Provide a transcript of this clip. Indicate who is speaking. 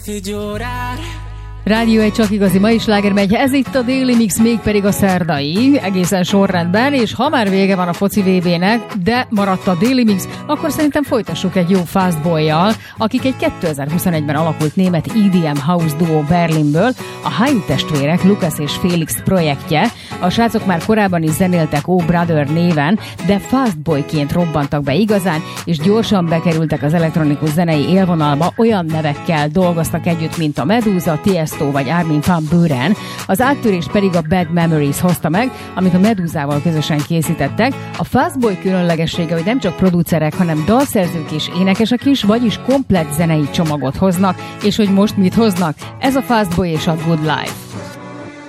Speaker 1: Rádió egy csak igazi mai sláger megy, ez itt a Daily Mix, mégpedig a szerdai, egészen sorrendben, és ha már vége van a foci VB-nek, de maradt a Daily Mix, akkor szerintem folytassuk egy jó Fast Boy-jal, akik egy 2021-ben alakult német EDM House duo Berlinből, a Haim testvérek Lukas és Felix projektje. A srácok már korábban is zenéltek Oh Brother néven, de Fast Boy-ként robbantak be igazán, és gyorsan bekerültek az elektronikus zenei élvonalba, olyan nevekkel dolgoztak együtt, mint a Medusa, Tiesto vagy Armin van Buuren. Az áttörés pedig a Bad Memories hozta meg, amit a Medusával közösen készítettek. A Fast Boy különlegessége, hogy nem csak producerek, hanem dalszerzők és énekesek is, vagyis komplett zenei csomagot hoznak, és hogy most mit hoznak? Ez a Fast Boy és a Good Life.